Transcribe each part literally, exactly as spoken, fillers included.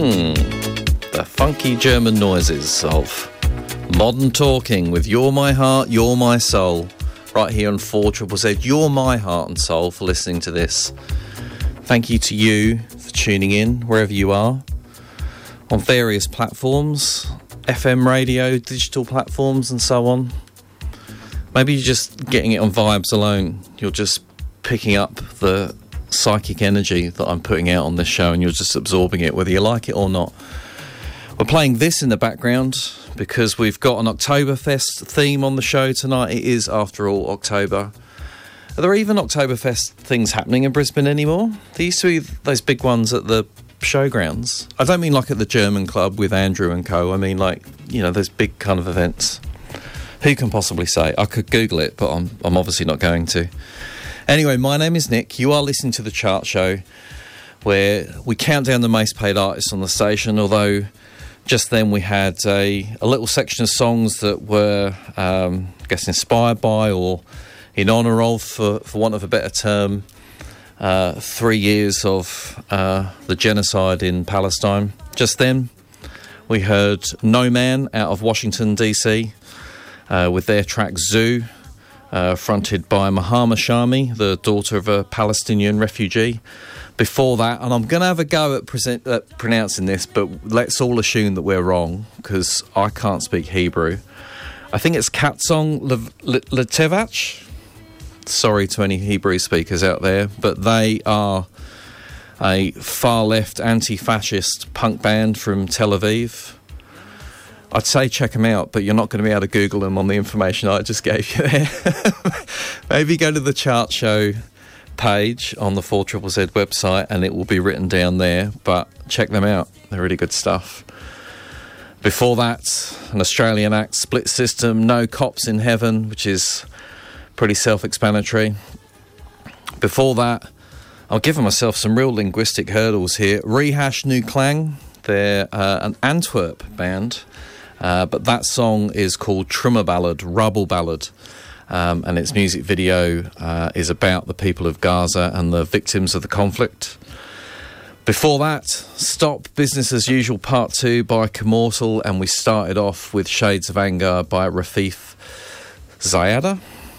Hmm, the funky German noises of modern talking with You're My Heart, You're My Soul, right here on four Z Z Z. You're my heart and soul for listening to this. Thank you to you for tuning in wherever you are, on various platforms, F M radio, digital platforms and so on. Maybe you're just getting it on vibes alone. You're just picking up the psychic energy that I'm putting out on this show and you're just absorbing it, whether you like it or not. We're playing this in the background because we've got an Oktoberfest theme on the show tonight. It is, after all, October. Are there even Oktoberfest things happening in Brisbane anymore? There used to be those big ones at the showgrounds. I don't mean like at the German club with Andrew and co. I mean like, you know, those big kind of events. Who can possibly say? I could Google it, but I'm, I'm obviously not going to. Anyway, my name is Nick. You are listening to The Chart Show, where we count down the most paid artists on the station, although just then we had a, a little section of songs that were, um, I guess, inspired by or in honour of, for, for want of a better term, uh, three years of uh, the genocide in Palestine. Just then, we heard No Man out of Washington, D C, uh, with their track Zoo. Uh, fronted by Mahama Shami, the daughter of a Palestinian refugee. Before that, and I'm going to have a go at, present, at pronouncing this, but let's all assume that we're wrong, because I can't speak Hebrew. I think it's Katzong Letevach. Sorry to any Hebrew speakers out there, but they are a far-left anti-fascist punk band from Tel Aviv. I'd say check them out, but you're not going to be able to Google them on the information I just gave you there. Maybe go to the Chart Show page on the four Z Z Z website and it will be written down there, but check them out. They're really good stuff. Before that, an Australian act, Split System, No Cops in Heaven, which is pretty self-explanatory. Before that, I'll give myself some real linguistic hurdles here. Rehash New Klang, they're uh, an Antwerp band. Uh, but that song is called Trümmer Ballad, Rubble Ballad, um, and its music video uh, is about the people of Gaza and the victims of the conflict. Before that, Stop Business As Usual Part two by Commortal, and we started off with Shades of Anger by Rafif Zayada.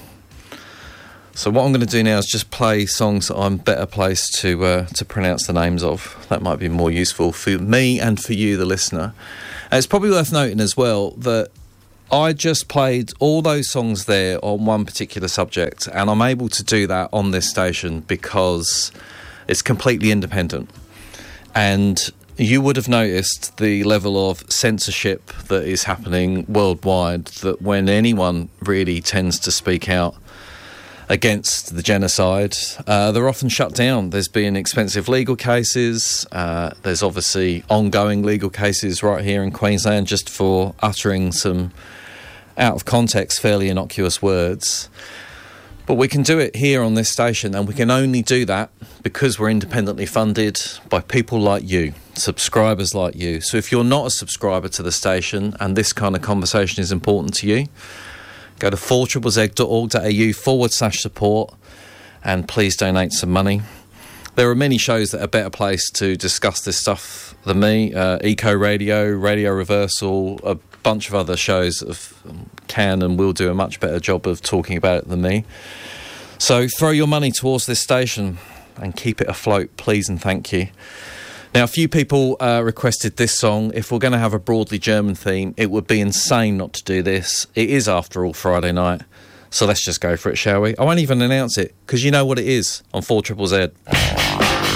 So what I'm going to do now is just play songs that I'm better placed to uh, to pronounce the names of. That might be more useful for me and for you, the listener. And it's probably worth noting as well that I just played all those songs there on one particular subject, and I'm able to do that on this station because it's completely independent. And you would have noticed the level of censorship that is happening worldwide, that when anyone really tends to speak out against the genocide, uh, they're often shut down. There's been expensive legal cases. Uh, there's obviously ongoing legal cases right here in Queensland just for uttering some out of context, fairly innocuous words. But we can do it here on this station, and we can only do that because we're independently funded by people like you, subscribers like you. So if you're not a subscriber to the station and this kind of conversation is important to you, go to four Z Z Z dot org dot a u forward slash support and please donate some money. There are many shows that are better placed to discuss this stuff than me. Uh, Eco Radio, Radio Reversal, a bunch of other shows that have, can and will do a much better job of talking about it than me. So throw your money towards this station and keep it afloat, please and thank you. Now, a few people uh, requested this song. If we're going to have a broadly German theme, it would be insane not to do this. It is, after all, Friday night. So let's just go for it, shall we? I won't even announce it, because you know what it is on four Z Z Z.